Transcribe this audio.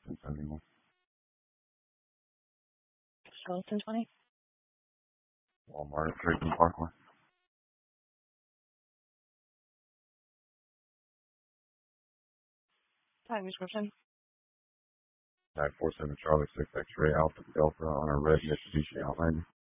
1071. Charleston 20. Walmart, Drayton Parkway. Time description. 947 Charlie 6 X-ray Alpha Delta on a red Mitsubishi Outlander.